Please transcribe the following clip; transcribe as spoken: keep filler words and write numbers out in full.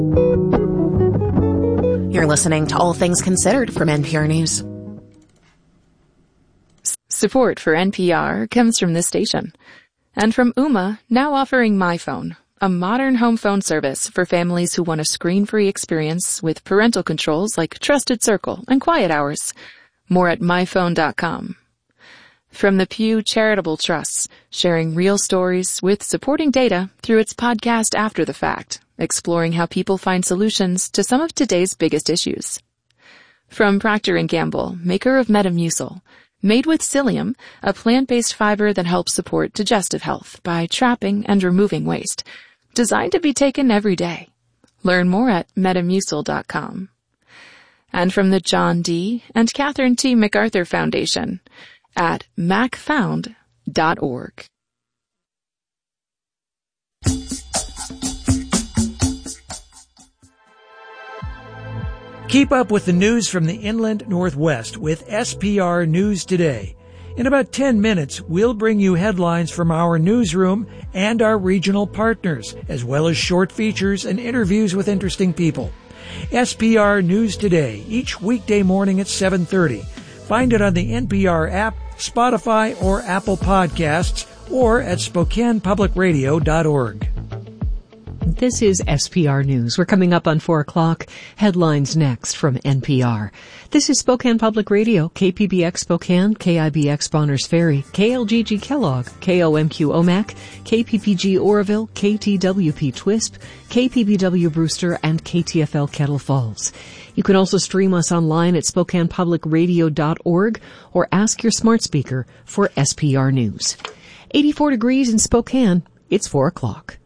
You're listening to All Things Considered from N P R News. Support for N P R comes from this station. And from Ooma, now offering MyPhone, a modern home phone service for families who want a screen-free experience with parental controls like Trusted Circle and Quiet Hours. More at my phone dot com. From the Pew Charitable Trusts, sharing real stories with supporting data through its podcast After the Fact, exploring how people find solutions to some of today's biggest issues. From Procter and Gamble, maker of Metamucil, made with psyllium, a plant-based fiber that helps support digestive health by trapping and removing waste, designed to be taken every day. Learn more at metamucil dot com. And from the John D. and Catherine T. MacArthur Foundation at mac found dot org. Keep up with the news from the Inland Northwest with S P R News Today. In about ten minutes, we'll bring you headlines from our newsroom and our regional partners, as well as short features and interviews with interesting people. S P R News Today, each weekday morning at seven thirty. Find it on the N P R app, Spotify, or Apple Podcasts, or at spokane public radio dot org. This is S P R News. We're coming up on four o'clock. Headlines next from N P R. This is Spokane Public Radio, K P B X Spokane, K I B X Bonners Ferry, K L G G Kellogg, K O M Q Omak, K P P G Oroville, K T W P Twisp, K P B W Brewster, and K T F L Kettle Falls. You can also stream us online at spokane public radio dot org or ask your smart speaker for S P R News. eighty-four degrees in Spokane. It's four o'clock.